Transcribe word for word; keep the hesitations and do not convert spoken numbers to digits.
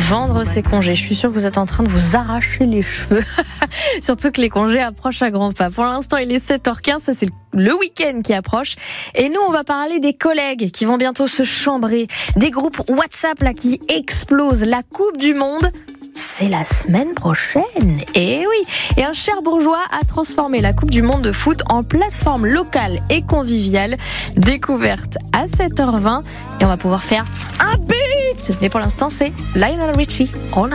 vendre ses congés. Je suis sûre que vous êtes en train de vous arracher les cheveux. Surtout que les congés approchent à grands pas. Pour l'instant, il est sept heures quinze, ça c'est le week-end qui approche. Et nous, on va parler des collègues qui vont bientôt se chambrer. Des groupes WhatsApp là qui explosent. La Coupe du Monde, c'est la semaine prochaine. Et oui. Et un Cherbourgeois a transformé la Coupe du Monde de foot en plateforme locale et conviviale. Découverte à sept heures vingt. Et on va pouvoir faire un but. Mais pour l'instant, c'est Lionel Richie. All Night.